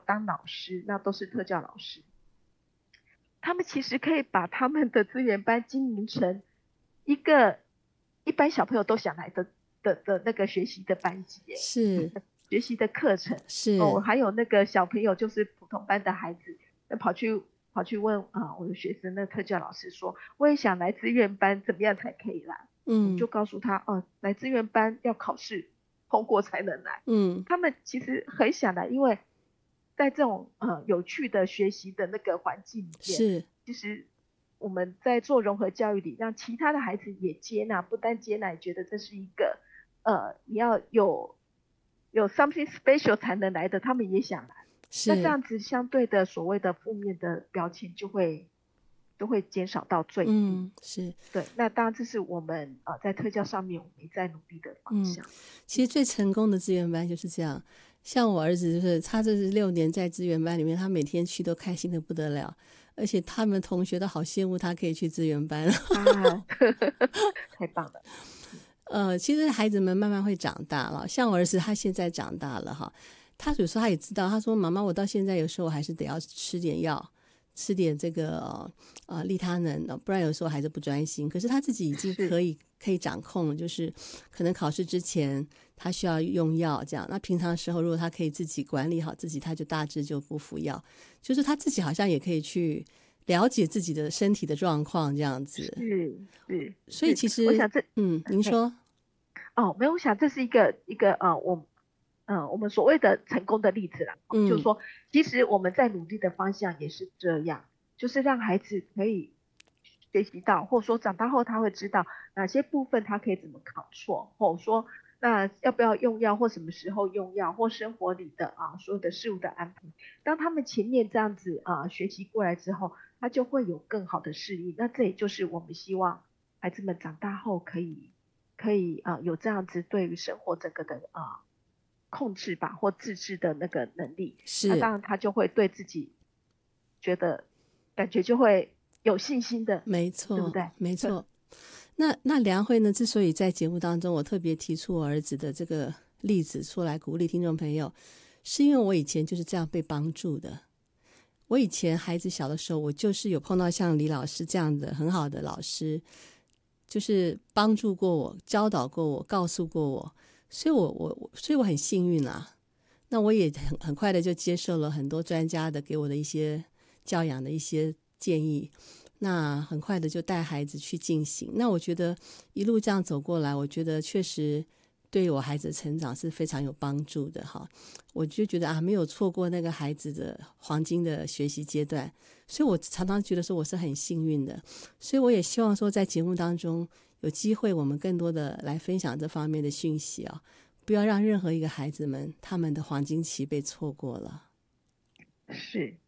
当老师，那都是特教老师，他们其实可以把他们的资源班经营成一个一般小朋友都想来的那个学习的班级耶， 是学习的课程。 是， 还有那个小朋友就是普通班的孩子，跑去问我的学生那特教老师说，我也想来资源班，怎么样才可以来？我们就告诉他，来资源班要考试通过才能来。他们其实很想来，因为在这种有趣的学习的那个环境里面， 是其实我们在做融合教育里，让其他的孩子也接纳，不但接纳，也觉得这是一个你要有 something special 才能来的，他们也想来。那这样子相对的所谓的负面的标签就会减少到最低。 是， 对。那当然这是我们在特教上面我们在努力的方向。 其实最成功的资源班就是这样，像我儿子就是他这是6年在资源班里面，他每天去都开心的不得了，而且他们同学都好羡慕他可以去资源班。 太棒了。 其实孩子们慢慢会长大了，像我儿子他现在长大了哈，他有时候他也知道，他说妈妈我到现在有时候我还是得要吃点药，吃点这个利他能，不然有时候孩子不专心。可是他自己已经可以掌控了，就是可能考试之前他需要用药这样，那平常时候如果他可以自己管理好自己，他就大致就不服药，就是他自己好像也可以去了解自己的身体的状况这样子。 是。 所以其实我想这您说没有，我想这是一个我们所谓的成功的例子啦。就是说其实我们在努力的方向也是这样，就是让孩子可以学习到，或者说长大后他会知道哪些部分他可以怎么考错，或者说那要不要用药，或什么时候用药，或生活里的所有的事物的安排。当他们前面这样子学习过来之后，他就会有更好的适应。那这也就是我们希望孩子们长大后可以有这样子对于生活整个的控制吧，或自制的那个能力。那当然他就会对自己感觉就会有信心的。 没错， 对不对？ 没错。那梁慧呢，之所以在节目当中我特别提出我儿子的这个例子出来鼓励听众朋友，是因为我以前就是这样被帮助的。我以前孩子小的时候，我就是有碰到像李老师这样的很好的老师，就是帮助过我，教导过我，告诉过我，所以我很幸运啦。那我也很快的就接受了很多专家的给我的一些教养的一些建议，那很快的就带孩子去进行。那我觉得一路这样走过来，我觉得确实对我孩子的成长是非常有帮助的哈。我就觉得没有错过那个孩子的黄金的学习阶段，所以我常常觉得说我是很幸运的。所以我也希望说在节目当中有机会我们更多的来分享这方面的讯息不要让任何一个孩子们他们的黄金期被错过了。 是。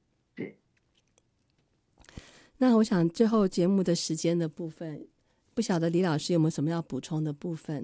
那我想最后节目的时间的部分，不晓得李老师有没有什么要补充的部分？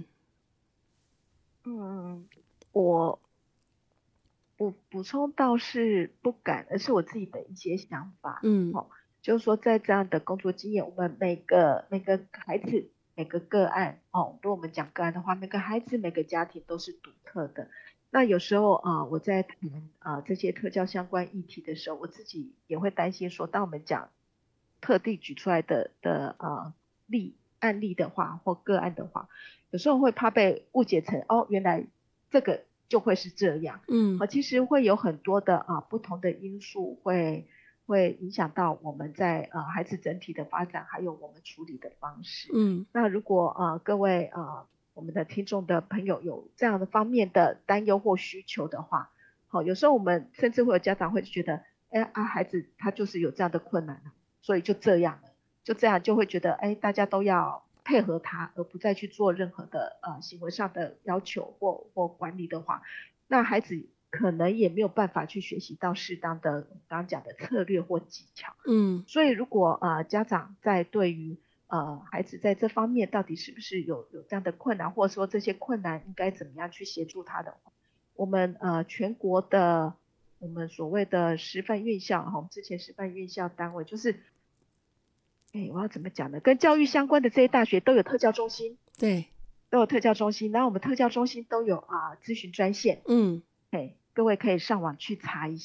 我补充倒是不敢，而是我自己的一些想法。就是说在这样的工作经验，我们每个孩子每个个案如果我们讲个案的话，每个孩子每个家庭都是独特的。那有时候我在谈这些特教相关议题的时候，我自己也会担心说，当我们讲特地举出来的案例的话或个案的话，有时候会怕被误解成原来这个就会是这样。其实会有很多的不同的因素会影响到我们在孩子整体的发展，还有我们处理的方式。那如果各位我们的听众的朋友有这样的方面的担忧或需求的话，有时候我们甚至会有家长会觉得孩子他就是有这样的困难所以就这样就会觉得大家都要配合他，而不再去做任何的行为上的要求或管理的话，那孩子可能也没有办法去学习到适当的刚刚讲的策略或技巧。所以如果家长在对于孩子在这方面到底是不是有这样的困难，或者说这些困难应该怎么样去协助他的话，我们全国的我们所谓的师范院校我们之前师范院校单位就是我要怎么讲呢？跟教育相关的这些大学都有特教中心。 对， 都有特教中心，然后我们特教中心都有咨询专线。各位可以上网去查一下。